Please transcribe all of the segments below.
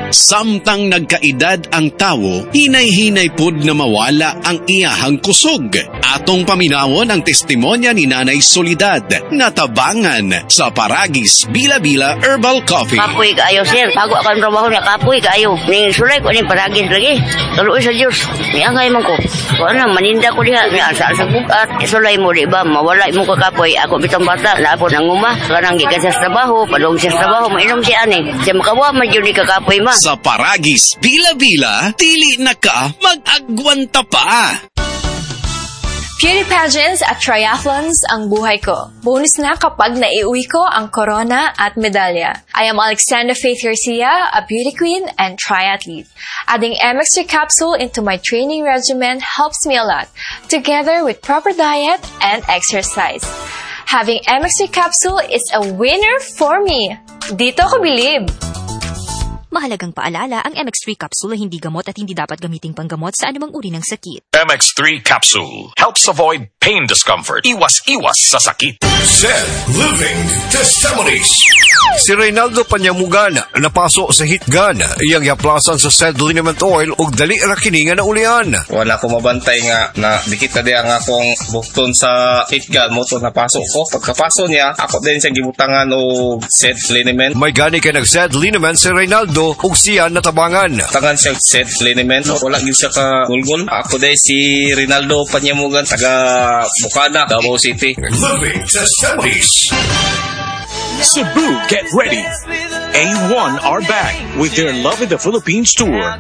Samtang nagkaedad ang tawo, hinay-hinay pud na mawala ang iyahang kusog. Atong paminawon ang testimonya ni Nanay Soledad na tabangan sa Paragis Bila-Bila Herbal Coffee. Kapoy kaayo, sir. Bago ako ang trabaho niya, kapoy kaayo. Ning sulay ko ning Paragis lagi. Tuloy sa Diyos. Niangay man ko. Kung ano, maninda ko diha. Asa sa bukat. Sulay mo, di ba? Mawala mo ka kapoy. Ako bitang bata. Lapo ng uma. Kanang gikan sa trabaho. Padong sa trabaho. Mainom siya ani. Siya makawa man yun ni kakapoy ma. Sa Paragis Bila-Bila, dili na ka mag-agwanta pa. Beauty pageants at triathlons ang buhay ko. Bonus na kapag naiuwi ko ang corona at medalya. I am Alexandra Faith Garcia, a beauty queen and triathlete. Adding MX3 capsule into my training regimen helps me a lot, together with proper diet and exercise. Having MX3 capsule is a winner for me. Dito ko believe. Mahalagang paalala, ang MX3 capsule ay hindi gamot at hindi dapat gamiting panggamot sa anumang uri ng sakit. MX3 capsule helps avoid pain discomfort. Iwas sa sakit. Zed Living Testimonies. Si Reynaldo Panyamugan napaso sa hitgan iyang yaplasan sa Zed Liniment Oil ug dali ra kini nga naulian. Wala ko mabantay nga na dikit na di ang akong bukton sa hitgan mo to napasok ko. Pagkapaso niya, ako din siya gibutangan og Zed Liniment. May gani kay nag Zed Liniment si Reynaldo ug siya natabangan. Tangan siya Zed Liniment. Wala gyud siya ka gulgol. Ako din si Reynaldo Panyamugan taga Bukana, Davao City. Living Testimonies. Cebu, get ready. A1 are back with their Love in the Philippines tour.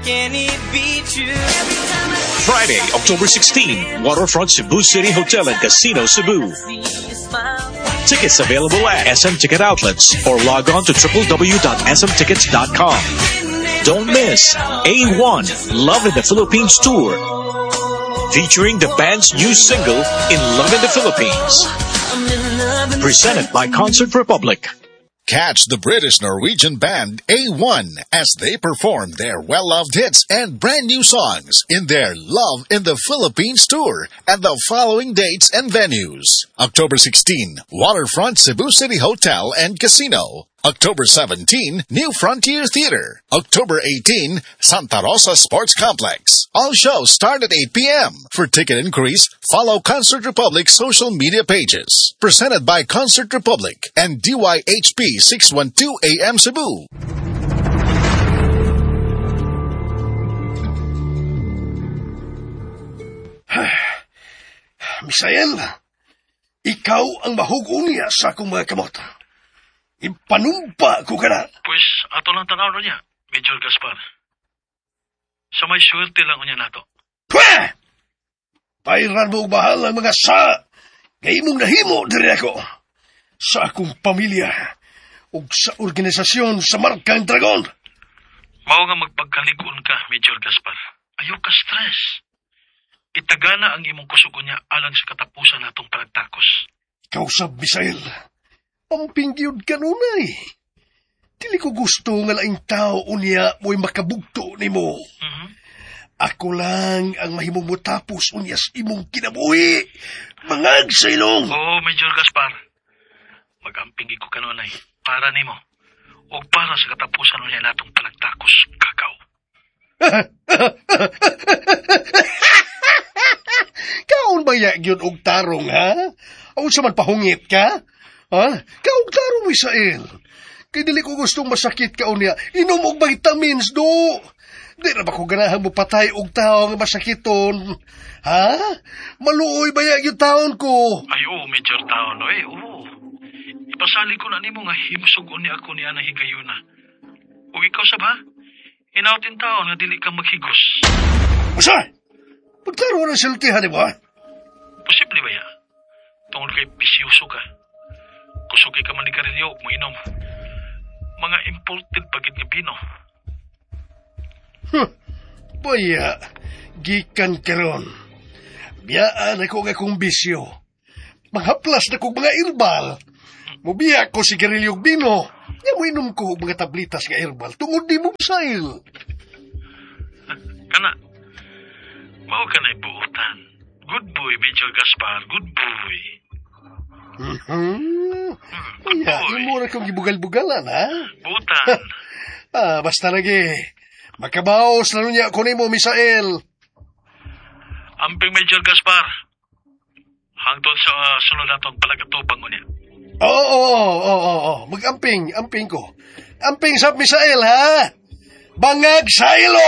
Friday, October 16, Waterfront Cebu City Hotel and Casino, Cebu. Tickets available at SM Ticket Outlets or log on to www.smtickets.com. Don't miss A1 Love in the Philippines tour, featuring the band's new single, In Love in the Philippines. Presented by Concert Republic. Catch the British-Norwegian band A1 as they perform their well-loved hits and brand new songs in their Love in the Philippines tour at the following dates and venues. October 16, Waterfront Cebu City Hotel and Casino. October 17, New Frontier Theater. October 18, Santa Rosa Sports Complex. All shows start at 8 p.m. For ticket inquiries, follow Concert Republic's social media pages. Presented by Concert Republic and DYHP 612 AM Cebu. Misael, ikaw ang mahugo niya sa akong mga kamot. Ipanumpa ko ka na. Pues, ato lang tanaw na niya, Major Gaspar. Sa may swerte lang niya nato. Pweh! Pairan mo bahal ang mga sa gaimong nahimo diri ako. Sa akong pamilya o sa organisasyon sa Markang Dragon. Mao nga magpagkalig-on ka, Major Gaspar. Ayaw ka stress. Itagana ang imong kusugo niya alang sa katapusan natong palagtakos. Kausap, Misael. Ang pingyod ka nunay. Dili ko gusto nga laing tao unya mo'y makabugto ni mo. Mm-hmm. Ako lang ang mahimong mutapos unyas imong kinabuhi. Mangag sa ilong. Oo, Major Gaspar. Magampingi ko ka nunay. Para ni mo. O para sa katapusan unya natong palagtakos, kakaw. Kaon ba yun og tarong, ha? O sa man pahungit ka? Ha? Kaog tarong, Misael. Kay dili ko gustong masakit ka unya. Inom og vitamins, do. Di na ba ko ganahan mo patay og tao nga masakiton? Ha? Maluoy ba yung taon ko? Ay, oo, Major Taon, eh, oo. Ipasali ko na ni mo nga himsog ni ako ni Ana Higayuna. O ikaw sa ba? Inautin taon nga dili ka maghigos. Masa? Pagtaro na siltihan, di ba? Posible ba ya? Tungkol kay bisyoso ka. Kusugay ka man ni karilyo mo inom. Mga imported pagit nga bino. Baya, gikan karon. Biyaan ako nga kong bisyo. Manghaplas na kong mga herbal. Mubiya ko si karilyong bino. Nga mo inom ko mga tablitas nga herbal. Tungod di mo masail. Kana, mao ka na ibuutan. Good boy, Major Gaspar. Good boy. Kaya, imo na kong gibugal-bugalan, ha? Butan. Basta lagi. Makabaos na niya ako nimo, Misael. Amping Major Gaspar. Hangtod sa sunod natong palagatubang mo niya. Oo. Mag-amping ko. Amping sa Misael, ha? Bangag sa ilo!